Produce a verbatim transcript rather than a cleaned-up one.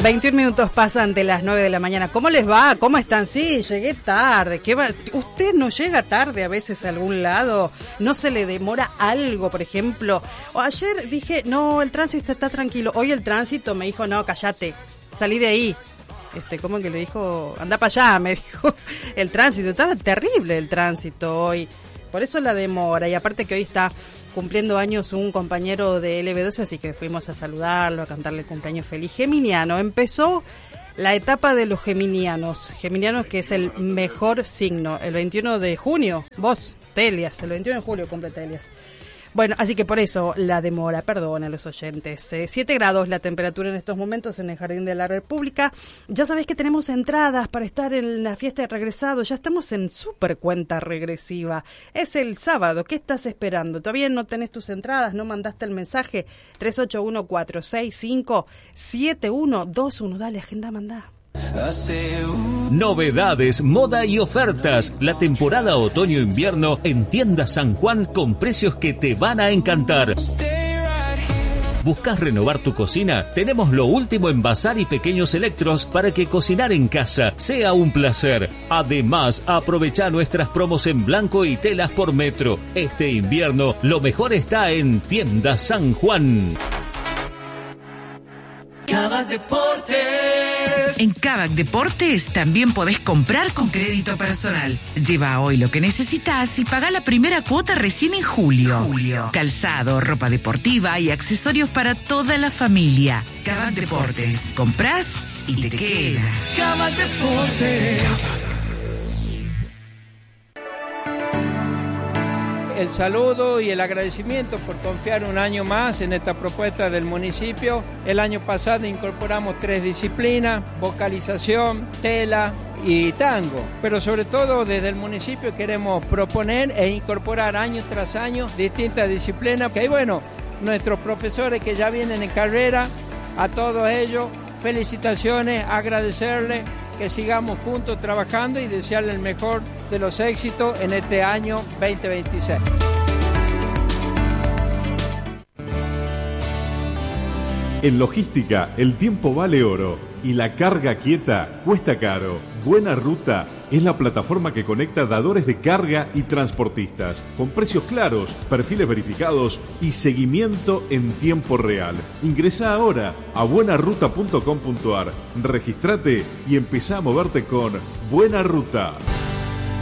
veintiún minutos pasan de las nueve de la mañana. ¿Cómo les va? ¿Cómo están? Sí, llegué tarde. ¿Qué va? ¿Usted no llega tarde a veces a algún lado? ¿No se le demora algo, por ejemplo? O ayer dije, no, el tránsito está tranquilo. Hoy el tránsito me dijo, no, cállate, salí de ahí. Este, ¿cómo que le dijo? Anda para allá, me dijo. El tránsito, estaba terrible el tránsito hoy. Por eso la demora. Y aparte que hoy está cumpliendo años un compañero de L B doce, así que fuimos a saludarlo, a cantarle el cumpleaños feliz. Geminiano, empezó la etapa de los geminianos. Geminianos, que es el mejor signo. El veintiuno de junio, vos, Telias, el veintiuno de julio cumple Telias. Bueno, así que por eso la demora, perdón a los oyentes. Eh, siete grados la temperatura en estos momentos en el Jardín de la República. Ya sabés que tenemos entradas para estar en la fiesta de regresado. Ya estamos en súper cuenta regresiva. Es el sábado. ¿Qué estás esperando? ¿Todavía no tenés tus entradas? ¿No mandaste el mensaje? tres ocho uno, cuatro seis cinco, siete uno dos uno. Dale, agenda, mandá. Novedades, moda y ofertas. La temporada otoño-invierno en Tiendas San Juan con precios que te van a encantar. ¿Buscas renovar tu cocina? Tenemos lo último en bazar y pequeños electros para que cocinar en casa sea un placer. Además, aprovecha nuestras promos en blanco y telas por metro. Este invierno, lo mejor está en Tiendas San Juan. Kavak Deportes. En Kavak Deportes también podés comprar con crédito personal. Lleva hoy lo que necesitas y paga la primera cuota recién en julio. julio. Calzado, ropa deportiva y accesorios para toda la familia. Kavak Deportes. Comprás y te queda. Kavak Deportes. El saludo y el agradecimiento por confiar un año más en esta propuesta del municipio. El año pasado incorporamos tres disciplinas: vocalización, tela y tango. Pero sobre todo desde el municipio queremos proponer e incorporar año tras año distintas disciplinas. Que bueno, nuestros profesores que ya vienen en carrera, a todos ellos, felicitaciones, agradecerles, que sigamos juntos trabajando y desearle el mejor de los éxitos en este año veinte veintiséis. En logística, el tiempo vale oro y la carga quieta cuesta caro. Buena Ruta es la plataforma que conecta dadores de carga y transportistas, con precios claros, perfiles verificados y seguimiento en tiempo real. Ingresa ahora a buena ruta punto com punto a r, registrate y empezá a moverte con Buena Ruta.